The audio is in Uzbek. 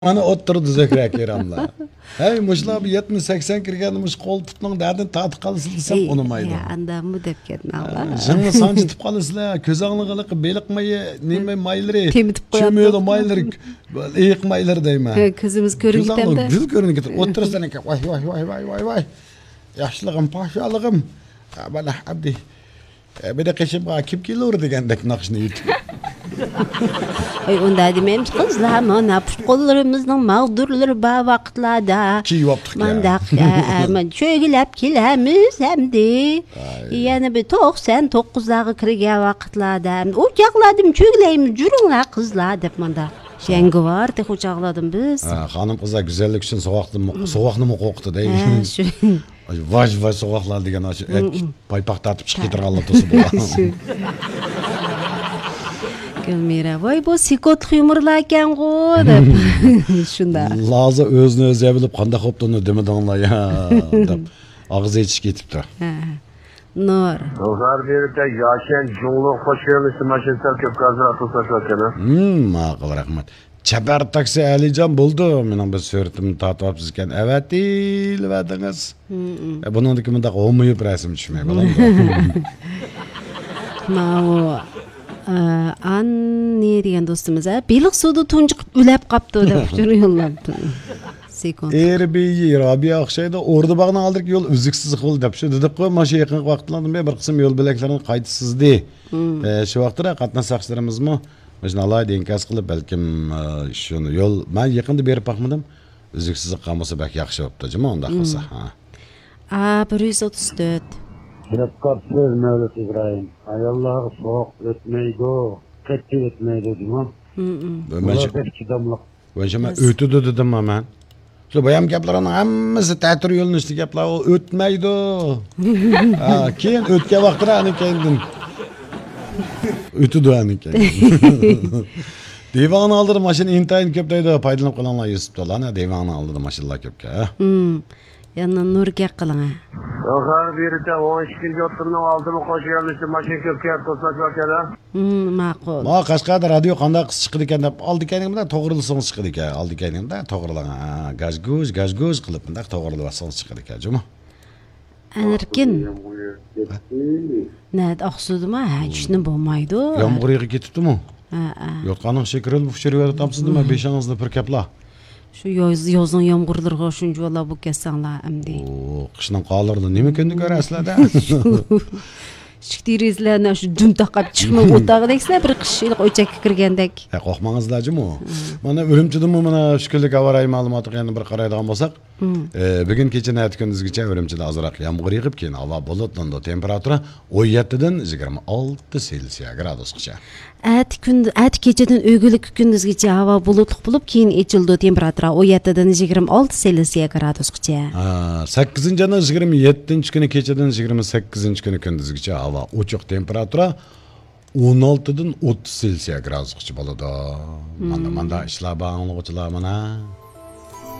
Ana oturdu zökrek yaramla. Hey muşla bir 70-80 kirgenmiş koltukның derdin tatı kalısın desem unumaydı. Ya anda mı dep kettin Allah. Жыңы санжытып қаласызlar, көз аңлығылық, белік майы, неме майлары, Темітіп қояды. чөмелі майлары, иық майлары дейме. Көзіміз көрініп Көз аңлығы кетті. гүл көрініп кетір. Отырыстан екен, вай, яшылығым, пашалығым, бана абди. Bir de keşimga kim kilur degandek naqshni yutib. Onda demeymiz kızlar mana pushqollarimizning mağdurlari ba vaqtlarda. Ki yopdik ya. Mandaq men cho'gilab kelamiz hamdi. Yana bir 99'дағы kirgan vaqtlarda o'chaqladim cho'glaymiz juringlar qizlar deb manda. Jangovar deb o'chaqladim biz. Hanım kızlar güzellik için soğuqni mı qo'qdi deydi. Shu. Vaj soğuqlar degan aşı paypaq tatib chiqib ketirganlar to'si bo'ladi. Gülmira, voy bu sikotli yumurlar ekan qo'y deb. Shunda. Laza o'zini o'zi bilib qanday qopdini demedinglar ya deb og'iz etish ketibdi. Nur. Dolar berdi yaşayan jonluq qo'shilisi mashinasal ko'p gazlar to'satayotgan. Ma'qul rahmat. Chapar taksi Alijon bo'ldi. Mening bir suratımni tatib ekan. Avatil vadingiz. Buningdiki bundaq o'miyib rasm tushmay bo'ladi. Mao an ne degan do'stimiz beliq suvda tunjiqib o'lab qapti deb shuni yo'llabdi. Sekund. Erbiyi Rabia o'xshaydi. O'rda bog'ni oldirib yo'l uzuksiz qil deb shu deb qo'y. Mana shu yaqin vaqtlarda bir qism yo'l belaklarini qaytisizdi. Shu vaqtda qatnashchilarimizmi Mesela alay denkaz qilib balkim shuni yo'l men yaqinda berib baxmadim. Uzuksiz qolmasa belki yaxshi bo'pti, jima unda qilsa. 134. Dikkat söz Mevlüt İbrahim. Ay Allah'ı soğuk ötmeydi o. Ketti ötmeydi değil Ben şimdi ötüdü dedim hemen. Şu bayam gaplarının hammasi ta'tir yo'lning üstü gaplar o ötmeydi. Keyin o'tgan vaqtda ani kendin. Ötüdü ani kendin. Divanı aldırdım maşın intayin köpteydi paydalanıp kalanlar Yusuf'ta lan. Divanı aldırdım maşallah köpke. Yanına Nurga qilin. Dolar berdi 12 oturni oldimi qo'shilisi mashin ko'p to'satayotgan. Ma'qul. Ma Qashqarda radio qanday qis chiqdi ekan deb oldi ekanimda to'g'rilasangiz chiqdi ekan. Oldi ekanimda to'g'rilagan. Gaz-guz qilib bunday to'g'rilasangiz chiqdi ekan. Juma. Erkin. Ne oqsudimi? Hechni bo'lmaydi. Yomg'ir yig'i ketibdimi? Yotqaning shekilli bu shiriyada tapsizmi? Beshangizni bir kapla. Şu yozun yomg'irlarga shuncha yo'lab bu kesanglar amdi. Qishning qolirdi nima kunni ko'rasizlar-da? Shiktirizlarni shu jun taqab chiqmay o'tag'deksizlar bir qishlik o'chakka kirgandek. Qo'rqmangizlar-jimi? Mana Urumchidimi mana shu kunlik havo ma'lumotiga yana bir qaraydigan bo'lsak, bugun kecha nat kunduzgacha Urumchida ozroq yomg'ir yig'ib, keyin havo bulutlandi. Temperatura 17 dan 26 Selsiya gradusgacha. At kechadan o'g'illik kunduzgacha havo bulutli bo'lib, keyin echildi temperatura 17 dan 26 Selsiya gradusgacha. 8-dan 27-kuni kechadan 28-kuni kunduzgacha havo ochiq temperatura 16 dan 30 Selsiya gradusgacha bo'ladi. Mana ishlar bang'liqchilar mana.